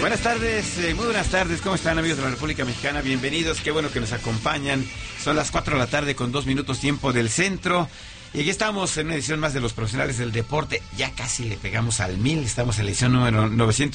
Buenas tardes, muy buenas tardes. ¿Cómo están, amigos de la República Mexicana? Bienvenidos, qué bueno que nos acompañan. Son las 4 de la tarde con 2 minutos tiempo del centro. Y aquí estamos en una edición más de Los Profesionales del Deporte. Ya casi le pegamos al 1000, estamos en la edición número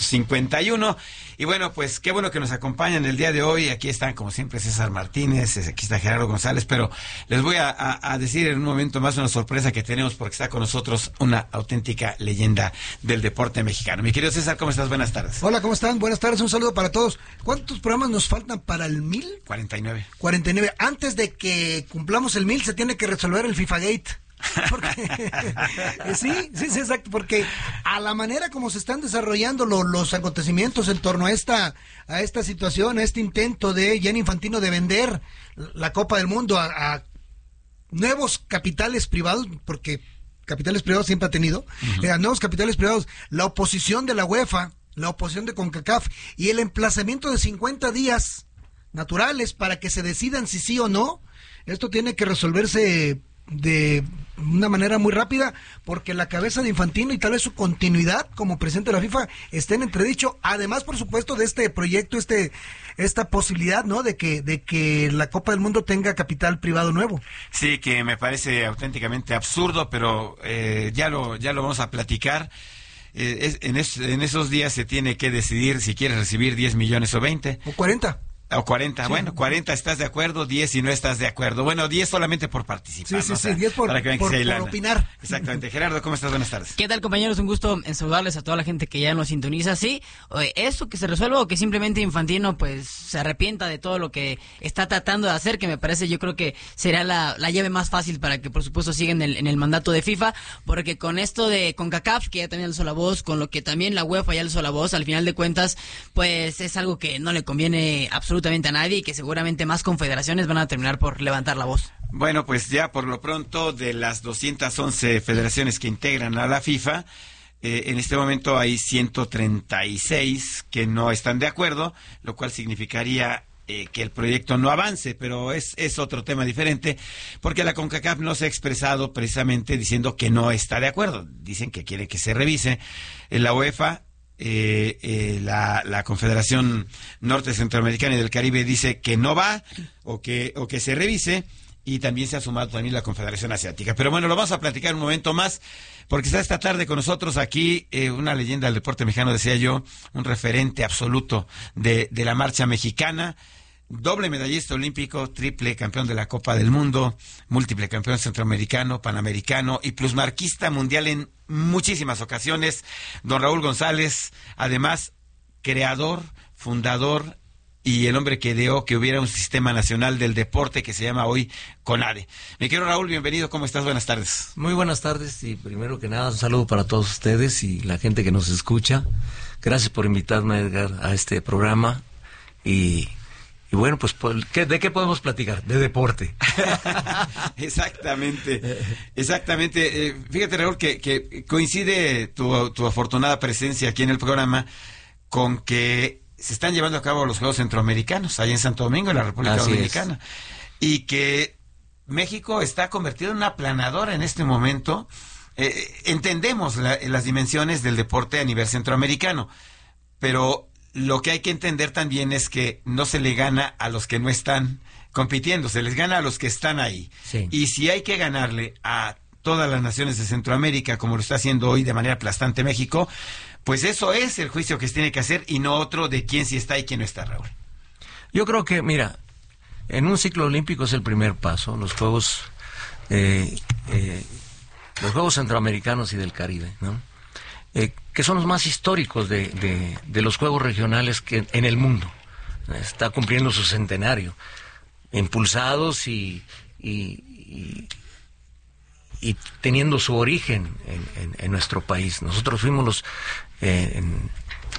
951. Y bueno, pues qué bueno que nos acompañan el día de hoy. Aquí están, como siempre, César Martínez, aquí está Gerardo González, pero les voy a decir en un momento más una sorpresa que tenemos porque está con nosotros una auténtica leyenda del deporte mexicano. Mi querido César, ¿cómo estás? Buenas tardes. Hola, ¿cómo están? Buenas tardes, un saludo para todos. ¿Cuántos programas nos faltan para el 1000? 49. 49. Antes de que cumplamos el 1000 se tiene que resolver el FIFA Gate. Porque, sí, exacto, porque a la manera como se están desarrollando los acontecimientos en torno a esta situación, a este intento de Gianni Infantino de vender la Copa del Mundo a nuevos capitales privados, porque capitales privados siempre ha tenido, a nuevos capitales privados, la oposición de la UEFA, la oposición de CONCACAF y el emplazamiento de 50 días naturales para que se decidan si sí o no. Esto tiene que resolverse de una manera muy rápida, porque la cabeza de Infantino y tal vez su continuidad como presidente de la FIFA esté en entredicho, además por supuesto de este proyecto, esta posibilidad, ¿no?, de que la Copa del Mundo tenga capital privado nuevo. Sí, que me parece auténticamente absurdo, pero ya lo vamos a platicar. En esos días se tiene que decidir si quieres recibir 10 millones o 20. O 40. O 40, sí. Bueno, 40 estás de acuerdo, 10 si no estás de acuerdo. Bueno, 10 solamente por participar. Sí, 10 por opinar. Exactamente. Gerardo, ¿cómo estás? Buenas tardes. ¿Qué tal, compañeros? Un gusto en saludarles a toda la gente que ya nos sintoniza. Sí, eso que se resuelva o que simplemente Infantino pues se arrepienta de todo lo que está tratando de hacer, que me parece, yo creo que será la llave más fácil para que por supuesto sigan en el mandato de FIFA, porque con esto de CONCACAF, que ya también alzó la voz, con lo que también la UEFA ya alzó la voz, al final de cuentas, pues es algo que no le conviene absolutamente a nadie y que seguramente más confederaciones van a terminar por levantar la voz. Bueno, pues ya por lo pronto, de las 211 federaciones que integran a la FIFA, en este momento hay 136 que no están de acuerdo, lo cual significaría que el proyecto no avance, pero es otro tema diferente, porque la CONCACAF no se ha expresado precisamente diciendo que no está de acuerdo. Dicen que quiere que se revise. En la UEFA, la Confederación Norte Centroamericana y del Caribe dice que no va o que se revise, y también se ha sumado también la Confederación Asiática. Pero bueno, lo vamos a platicar un momento más, porque está esta tarde con nosotros aquí una leyenda del deporte mexicano, decía yo, un referente absoluto de la marcha mexicana. Doble medallista olímpico, triple campeón de la Copa del Mundo, múltiple campeón centroamericano, panamericano y plusmarquista mundial en muchísimas ocasiones. Don Raúl González, además creador, fundador y el hombre que ideó que hubiera un sistema nacional del deporte que se llama hoy CONADE. Mi querido Raúl, bienvenido, ¿cómo estás? Buenas tardes. Muy buenas tardes, y primero que nada un saludo para todos ustedes y la gente que nos escucha. Gracias por invitarme, Edgar, a este programa. Y bueno, pues, ¿de qué podemos platicar? De deporte. Exactamente. Fíjate, Raúl, que coincide tu afortunada presencia aquí en el programa con que se están llevando a cabo los Juegos Centroamericanos, allá en Santo Domingo, en la República Dominicana. Y que México está convertido en una aplanadora en este momento. Entendemos las dimensiones del deporte a nivel centroamericano, pero lo que hay que entender también es que no se le gana a los que no están compitiendo, se les gana a los que están ahí. Sí. Y si hay que ganarle a todas las naciones de Centroamérica, como lo está haciendo hoy de manera aplastante México, pues eso es el juicio que se tiene que hacer, y no otro de quién sí está y quién no está, Raúl. Yo creo que, mira, en un ciclo olímpico es el primer paso, los Juegos Centroamericanos y del Caribe, ¿no? Que son los más históricos de los Juegos regionales que en el mundo. Está cumpliendo su centenario, impulsados y teniendo su origen en nuestro país. Nosotros fuimos en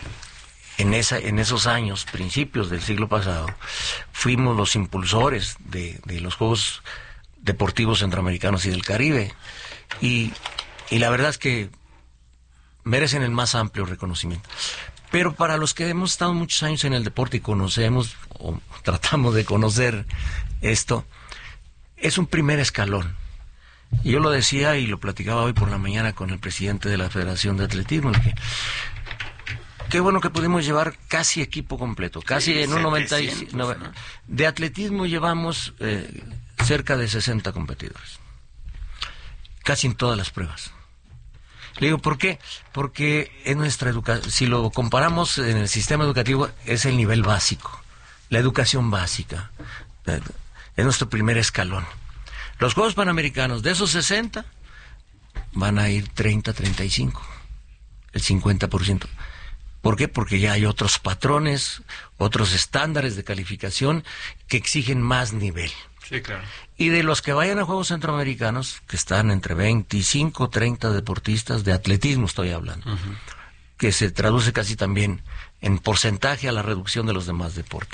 esos años, principios del siglo pasado, fuimos los impulsores de los Juegos Deportivos Centroamericanos y del Caribe. Y la verdad es que merecen el más amplio reconocimiento. Pero para los que hemos estado muchos años en el deporte y conocemos, o tratamos de conocer esto, es un primer escalón. Y yo lo decía y lo platicaba hoy por la mañana con el presidente de la Federación de Atletismo, que qué bueno que pudimos llevar casi equipo completo, casi Sí, en un 700, ¿no? De atletismo llevamos cerca de 60 competidores, casi en todas las pruebas. Le digo, ¿por qué? Porque es nuestra educación, si lo comparamos en el sistema educativo, es el nivel básico, la educación básica, es nuestro primer escalón. Los Juegos Panamericanos, de esos 60, van a ir 30, 35, el 50%. ¿Por qué? Porque ya hay otros patrones, otros estándares de calificación que exigen más nivel. Sí, claro. Y de los que vayan a Juegos Centroamericanos, que están entre 25, 30 deportistas, de atletismo estoy hablando, que se traduce casi también en porcentaje a la reducción de los demás deportes.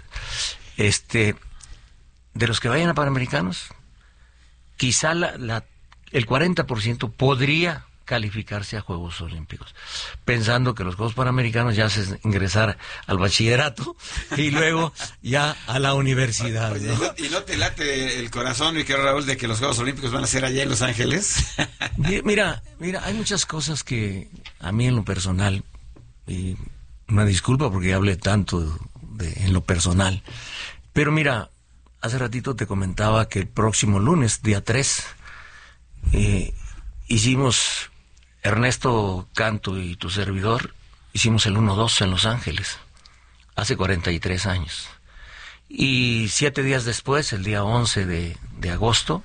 De los que vayan a Panamericanos, quizá el 40% podría calificarse a Juegos Olímpicos, pensando que los Juegos Panamericanos ya es ingresar al bachillerato y luego ya a la universidad. Oye, ¿no? ¿y no te late el corazón, mi querido Raúl, de que los Juegos Olímpicos van a ser allá en Los Ángeles? Mira, hay muchas cosas que a mí en lo personal, y una disculpa porque hablé tanto en lo personal, pero mira, hace ratito te comentaba que el próximo lunes, día 3, hicimos, Ernesto Canto y tu servidor, hicimos el 1-2 en Los Ángeles, hace 43 años. Y 7 días después, el día 11 de agosto,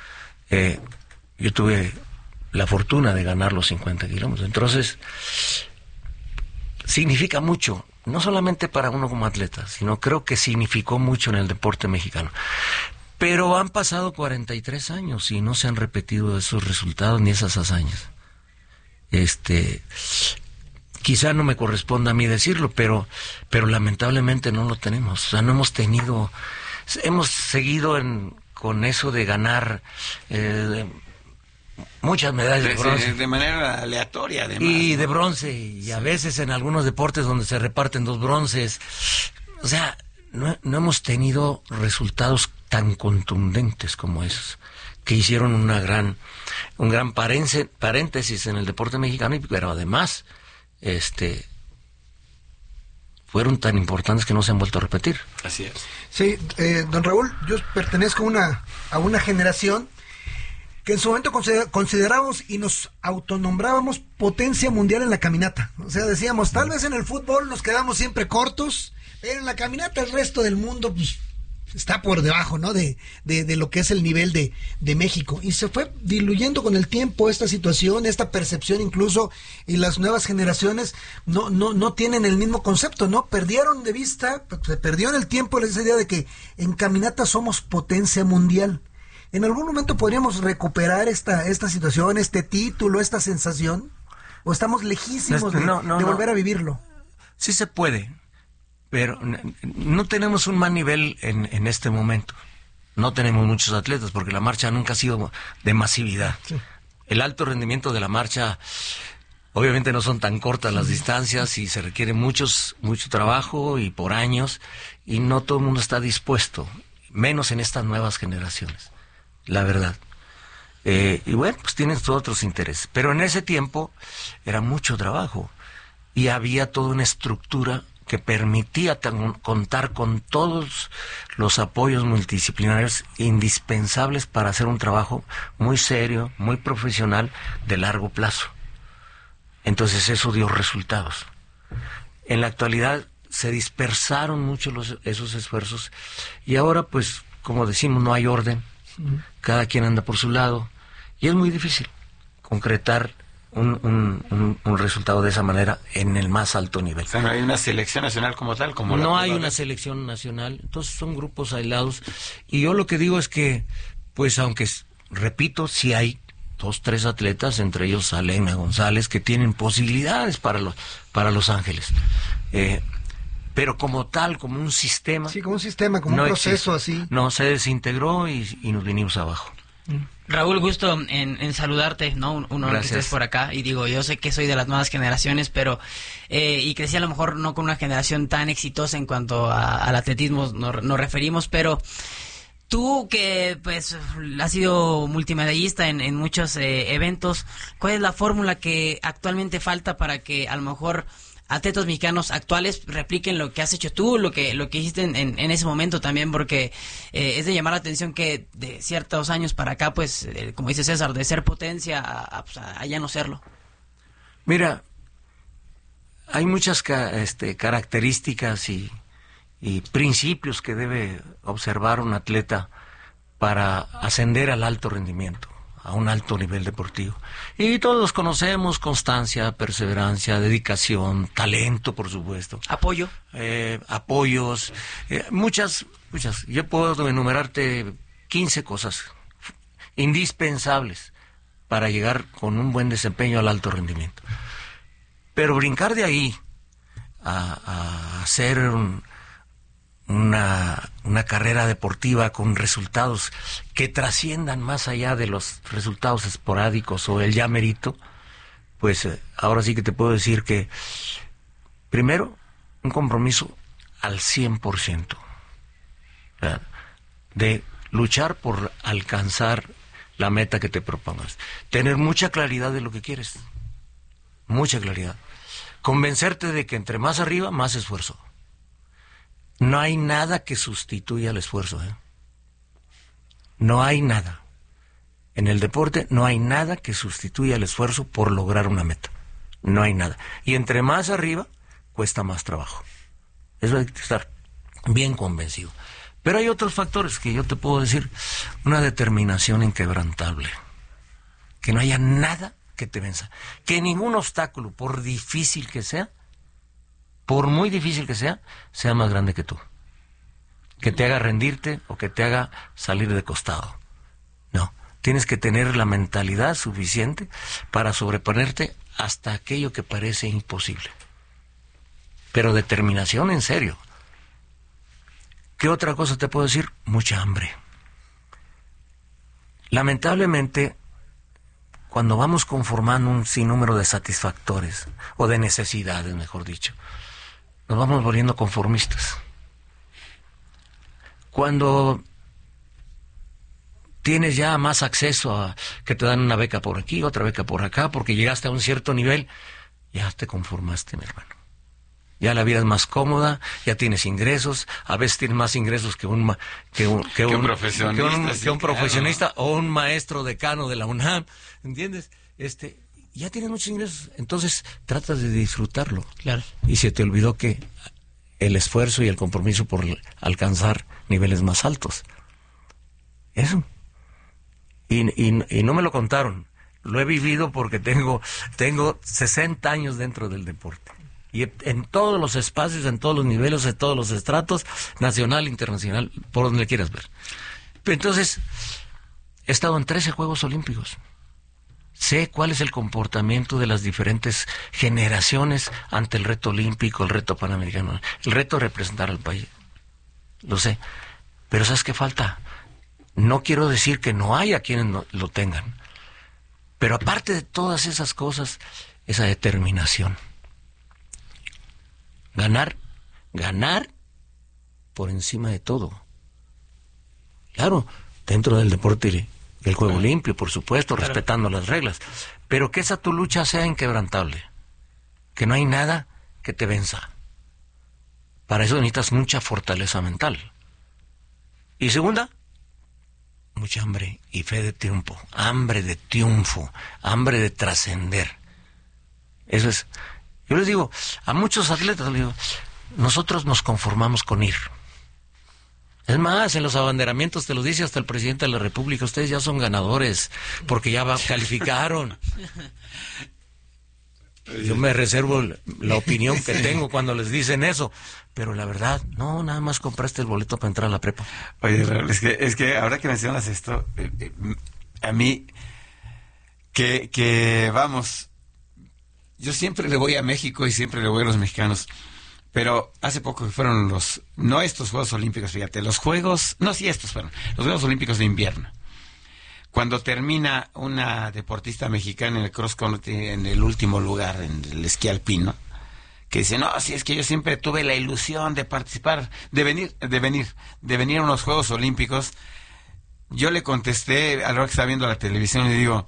yo tuve la fortuna de ganar los 50 kilómetros. Entonces, significa mucho, no solamente para uno como atleta, sino creo que significó mucho en el deporte mexicano. Pero han pasado 43 años y no se han repetido esos resultados ni esas hazañas. Quizá no me corresponda a mí decirlo, pero lamentablemente no lo tenemos. O sea, no hemos tenido, hemos seguido con eso de ganar muchas medallas de bronce. De manera aleatoria, además. Y ¿no? de bronce, y a veces en algunos deportes donde se reparten 2 bronces. O sea, no hemos tenido resultados tan contundentes como esos, que hicieron un gran paréntesis en el deporte mexicano, pero además fueron tan importantes que no se han vuelto a repetir. Así es. Sí, don Raúl, yo pertenezco a una generación que en su momento considerábamos y nos autonombrábamos potencia mundial en la caminata. O sea, decíamos, tal vez en el fútbol nos quedamos siempre cortos, pero en la caminata el resto del mundo pues, está por debajo, ¿no? De lo que es el nivel de México. Y se fue diluyendo con el tiempo esta situación, esta percepción incluso, y las nuevas generaciones no tienen el mismo concepto, ¿no? Perdieron de vista, se perdió en el tiempo esa idea de que en caminata somos potencia mundial. ¿En algún momento podríamos recuperar esta situación, este título, esta sensación? ¿O estamos lejísimos de volver a vivirlo? Sí se puede, pero no tenemos un mal nivel en este momento. No tenemos muchos atletas porque la marcha nunca ha sido de masividad. Sí. El alto rendimiento de la marcha, obviamente no son tan cortas las distancias y se requiere mucho trabajo y por años, y no todo el mundo está dispuesto, menos en estas nuevas generaciones. La verdad. Y bueno, pues tienen otros intereses. Pero en ese tiempo era mucho trabajo y había toda una estructura que permitía contar con todos los apoyos multidisciplinarios indispensables para hacer un trabajo muy serio, muy profesional, de largo plazo. Entonces eso dio resultados. En la actualidad se dispersaron mucho esos esfuerzos y ahora, pues, como decimos, no hay orden. Cada quien anda por su lado y es muy difícil concretar un resultado de esa manera en el más alto nivel. O sea, no hay una selección nacional como tal, como no hay una selección nacional, entonces son grupos aislados. Y yo lo que digo es que, pues aunque, repito, sí hay 2, 3 atletas, entre ellos Alena González, que tienen posibilidades para Los Ángeles. Pero como tal, como un sistema... Sí, como un sistema, como un proceso así. No, se desintegró y nos vinimos abajo. Raúl, gusto en saludarte, ¿no? Uno que estés por acá. Y digo, yo sé que soy de las nuevas generaciones, pero... y crecí a lo mejor no con una generación tan exitosa en cuanto al atletismo nos referimos, pero... Tú que pues has sido multimedallista en muchos eventos, ¿cuál es la fórmula que actualmente falta para que a lo mejor atletas mexicanos actuales repliquen lo que has hecho tú, lo que hiciste en ese momento también, porque es de llamar la atención que de ciertos años para acá, pues, como dice César, de ser potencia a ya no serlo. Mira, hay muchas características y principios que debe observar un atleta para ascender al alto rendimiento, a un alto nivel deportivo. Y todos los conocemos: constancia, perseverancia, dedicación, talento, por supuesto. Apoyo. Apoyos, muchas. Yo puedo enumerarte 15 cosas indispensables para llegar con un buen desempeño al alto rendimiento. Pero brincar de ahí a hacer una carrera deportiva con resultados que trasciendan más allá de los resultados esporádicos o el ya mérito, pues ahora sí que te puedo decir que, primero, un compromiso al 100%, ¿verdad?, de luchar por alcanzar la meta que te propongas, tener mucha claridad de lo que quieres, mucha claridad, convencerte de que entre más arriba, más esfuerzo. No hay nada que sustituya el esfuerzo, ¿eh? No hay nada. En el deporte no hay nada que sustituya el esfuerzo por lograr una meta. No hay nada. Y entre más arriba, cuesta más trabajo. Eso hay que estar bien convencido. Pero hay otros factores que yo te puedo decir. Una determinación inquebrantable. Que no haya nada que te venza. Que ningún obstáculo, por difícil que sea, por muy difícil que sea más grande que tú, que te haga rendirte o que te haga salir de costado. No, tienes que tener la mentalidad suficiente para sobreponerte hasta aquello que parece imposible. Pero determinación en serio. ¿Qué otra cosa te puedo decir? Mucha hambre. Lamentablemente, cuando vamos conformando un sinnúmero de satisfactores, o de necesidades, mejor dicho, nos vamos volviendo conformistas. Cuando tienes ya más acceso a que te dan una beca por aquí, otra beca por acá, porque llegaste a un cierto nivel, ya te conformaste, mi hermano. Ya la vida es más cómoda, ya tienes ingresos, a veces tienes más ingresos que un profesionista, claro, o un maestro decano de la UNAM, ¿entiendes? Ya tienes muchos ingresos, entonces tratas de disfrutarlo. Claro. Y se te olvidó que el esfuerzo y el compromiso por alcanzar niveles más altos. Eso. Y no me lo contaron. Lo he vivido porque tengo 60 años dentro del deporte. Y en todos los espacios, en todos los niveles, en todos los estratos, nacional, internacional, por donde quieras ver. Entonces, he estado en 13 Juegos Olímpicos. Sé cuál es el comportamiento de las diferentes generaciones ante el reto olímpico, el reto panamericano, el reto de representar al país. Lo sé. Pero ¿sabes qué falta? No quiero decir que no haya quienes no lo tengan. Pero aparte de todas esas cosas, esa determinación. Ganar por encima de todo. Claro, dentro del deporte del juego limpio, por supuesto, claro, respetando las reglas, pero que esa tu lucha sea inquebrantable, que no hay nada que te venza. Para eso necesitas mucha fortaleza mental. Y segunda, mucha hambre y fe de triunfo, hambre de triunfo, hambre de trascender. Eso es. Yo les digo, a muchos atletas, les digo, nosotros nos conformamos con ir. Es más, en los abanderamientos te lo dice hasta el presidente de la República, ustedes ya son ganadores, porque ya calificaron. Yo me reservo la opinión que tengo cuando les dicen eso, pero la verdad, no, nada más compraste el boleto para entrar a la prepa. Oye, Raúl, es que ahora que mencionas esto, a mí, vamos, yo siempre le voy a México y siempre le voy a los mexicanos. Pero hace poco que fueron no estos Juegos Olímpicos, fíjate, los Juegos Juegos Olímpicos de invierno. Cuando termina una deportista mexicana en el cross country en el último lugar, en el esquí alpino, que dice, no, si es que yo siempre tuve la ilusión de participar, de venir a unos Juegos Olímpicos, yo le contesté a la hora que estaba viendo la televisión, le digo,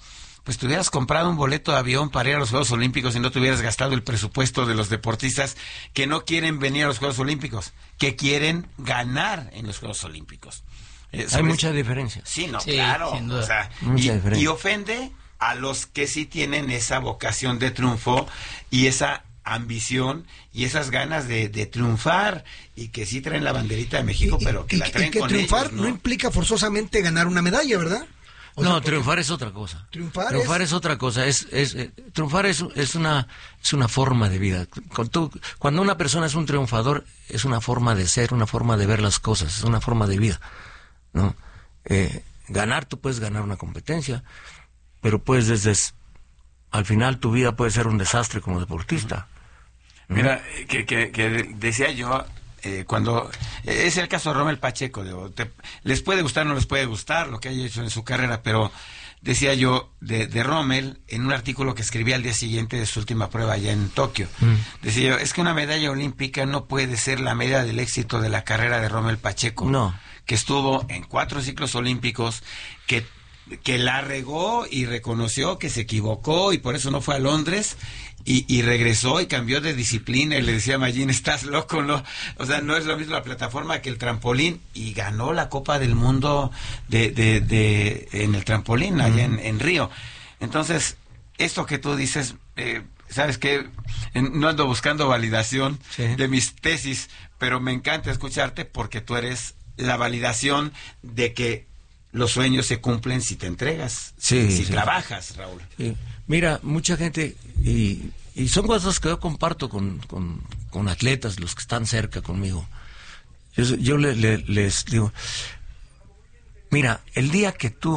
pues te hubieras comprado un boleto de avión para ir a los Juegos Olímpicos y no te hubieras gastado el presupuesto de los deportistas que no quieren venir a los Juegos Olímpicos, que quieren ganar en los Juegos Olímpicos. Hay mucha diferencia. Sí, no, Sí, claro. sin duda. O sea, Mucha diferencia. y ofende a los que sí tienen esa vocación de triunfo y esa ambición y esas ganas de triunfar y que sí traen la banderita de México, pero que la traen que con triunfar ellos, no implica forzosamente ganar una medalla, ¿verdad? O No, sea, porque triunfar es otra cosa. Triunfar es otra cosa. Triunfar es una forma de vida. Cuando una persona es un triunfador, es una forma de ser, una forma de ver las cosas, es una forma de vida, ¿no? Ganar, tú puedes ganar una competencia, pero puedes al final tu vida puede ser un desastre como deportista. Mira, que decía yo, cuando es el caso de Rommel Pacheco, les puede gustar o no les puede gustar lo que haya hecho en su carrera, pero decía yo de Rommel en un artículo que escribí al día siguiente de su última prueba allá en Tokio, decía yo, es que una medalla olímpica no puede ser la medida del éxito de la carrera de Rommel Pacheco, No. que estuvo en 4 ciclos olímpicos, que la regó y reconoció que se equivocó y por eso no fue a Londres y regresó y cambió de disciplina y le decía a Mayín, estás loco, ¿no? O sea, no es lo mismo la plataforma que el trampolín, y ganó la Copa del Mundo en el trampolín allá en Río. Entonces, esto que tú dices, ¿sabes qué? No ando buscando validación de mis tesis, pero me encanta escucharte porque tú eres la validación de que los sueños se cumplen si te entregas, si trabajas, Raúl. Sí. Mira, mucha gente, y son cosas que yo comparto con atletas, los que están cerca conmigo. Yo les digo, mira, el día que tú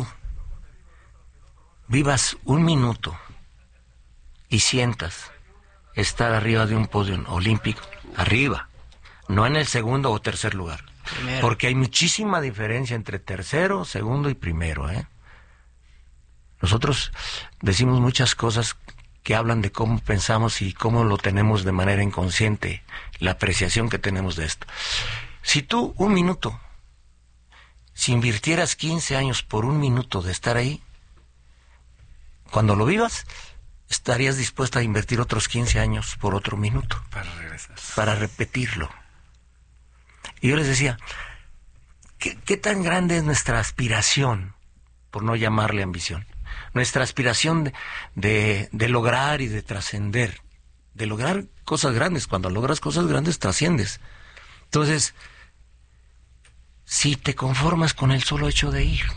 vivas un minuto y sientas estar arriba de un podio olímpico, arriba, no en el segundo o tercer lugar, primero. Porque hay muchísima diferencia entre tercero, segundo y primero, Nosotros decimos muchas cosas que hablan de cómo pensamos y cómo lo tenemos de manera inconsciente, la apreciación que tenemos de esto. Si tú un minuto, si invirtieras 15 años por un minuto de estar ahí, cuando lo vivas, estarías dispuesta a invertir otros 15 años por otro minuto. Para regresar. Para repetirlo. Y yo les decía, ¿qué tan grande es nuestra aspiración, por no llamarle ambición? Nuestra aspiración de lograr y de trascender, de lograr cosas grandes. Cuando logras cosas grandes, trasciendes. Entonces, si te conformas con el solo hecho de ir.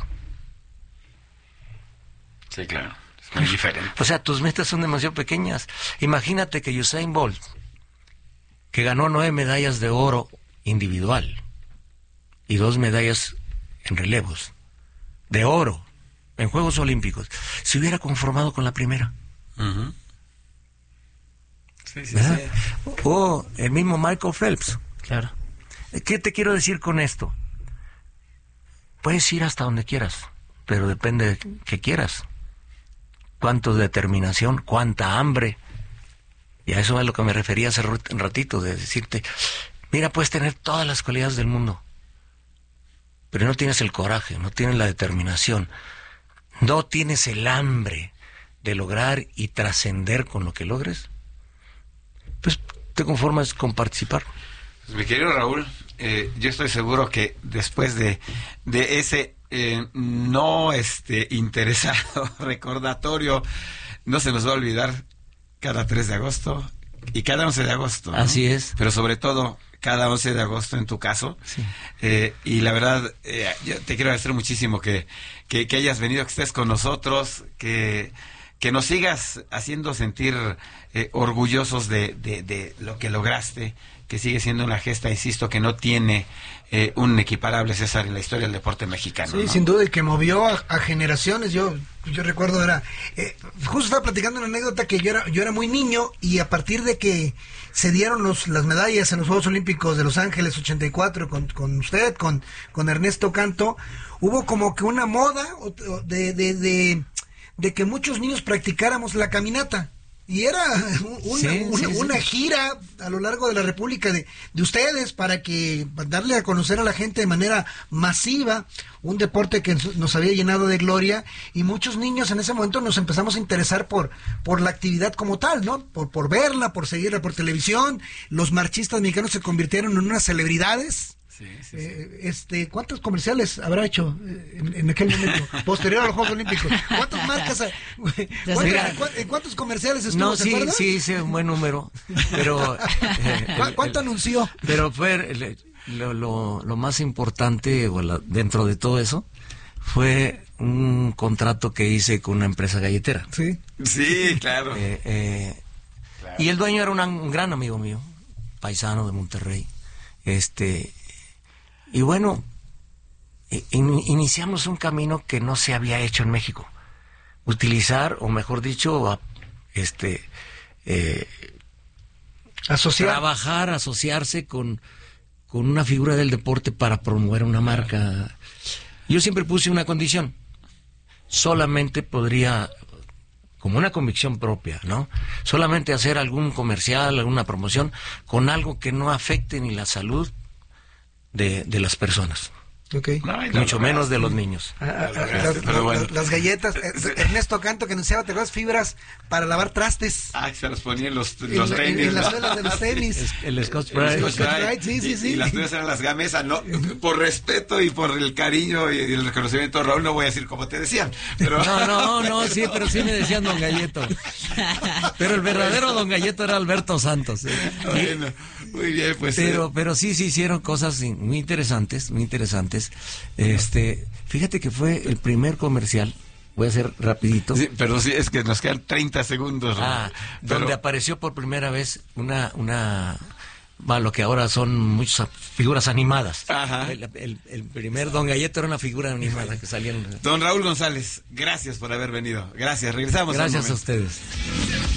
Sí, claro, es muy diferente. O sea, tus metas son demasiado pequeñas. Imagínate que Usain Bolt, que ganó 9 medallas de oro individual y 2 medallas en relevos, de oro, en Juegos Olímpicos, se hubiera conformado con la primera. Uh-huh. Sí, ¿verdad? Sí. O el mismo Michael Phelps. Claro. ¿Qué te quiero decir con esto? Puedes ir hasta donde quieras, pero depende de que quieras. Cuánta determinación, cuánta hambre. Y a eso es a lo que me refería hace un ratito, de decirte, mira, puedes tener todas las cualidades del mundo, pero no tienes el coraje, no tienes la determinación, no tienes el hambre de lograr y trascender con lo que logres, pues te conformas con participar. Pues, mi querido Raúl, yo estoy seguro que después de ese no interesado recordatorio, no se nos va a olvidar cada 3 de agosto y cada 11 de agosto, ¿no? Así es. Pero sobre todo cada 11 de agosto en tu caso. Sí. Y la verdad, yo te quiero agradecer muchísimo que hayas venido, que estés con nosotros, que nos sigas haciendo sentir orgullosos de lo que lograste, que sigue siendo una gesta, insisto, que no tiene un equiparable, César, en la historia del deporte mexicano. Sí, ¿no? sin duda, y que movió a generaciones. Yo recuerdo, justo estaba platicando una anécdota que yo era muy niño, y a partir de que se dieron las medallas en los Juegos Olímpicos de Los Ángeles 84 con usted, con Ernesto Canto, hubo como que una moda de que muchos niños practicáramos la caminata. Y era una sí. gira a lo largo de la República de ustedes para darle a conocer a la gente de manera masiva un deporte que nos había llenado de gloria, y muchos niños en ese momento nos empezamos a interesar por la actividad como tal, ¿no? Por verla, por seguirla por televisión. Los marchistas mexicanos se convirtieron en unas celebridades. Sí. ¿Cuántos comerciales habrá hecho en aquel momento, posterior a los Juegos Olímpicos? ¿Cuántas marcas? ¿En cuántos comerciales estuvo? No, sí, hice un buen número, pero... ¿Cuánto anunció? Pero fue lo más importante dentro de todo eso fue un contrato que hice con una empresa galletera. Sí, claro. Y el dueño era un gran amigo mío, paisano de Monterrey. Y bueno, iniciamos un camino que no se había hecho en México. Utilizar, o mejor dicho, asociarse con una figura del deporte para promover una marca. Yo siempre puse una condición: solamente podría, como una convicción propia, ¿no? Solamente hacer algún comercial, alguna promoción con algo que no afecte ni la salud de las personas. Okay. Mucho menos de los niños. Las galletas. Ernesto Canto, que anunciaba, ¿te acuerdas? Fibras para lavar trastes. Se los ponían los tenis. En las suelas de los tenis. El Scotch Brite. Sí. Y las tuyas eran las Gamesa, ¿no? Por respeto y por el cariño y el reconocimiento, Raúl, no voy a decir cómo te decían. Pero... No, sí, pero sí me decían Don Galleto. Pero el verdadero Don Galleto era Alberto Santos. Bueno, muy bien, pues. Pero sí se hicieron cosas muy interesantes. Fíjate que fue el primer comercial, voy a hacer rapidito. Sí, pero sí, es que nos quedan 30 segundos. Donde apareció por primera vez lo que ahora son muchas figuras animadas. Ajá. El primer Don Galleto era una figura animada que salía. Don Raúl González, gracias por haber venido. Gracias, regresamos. Gracias a ustedes.